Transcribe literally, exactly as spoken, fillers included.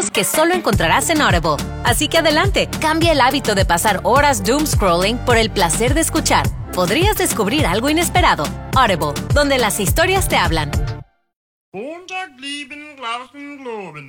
libros que solo encontrarás en Audible. Así que adelante, cambia el hábito de pasar horas doom scrolling por el placer de escuchar. Podrías descubrir algo inesperado. Audible, donde las historias te hablan.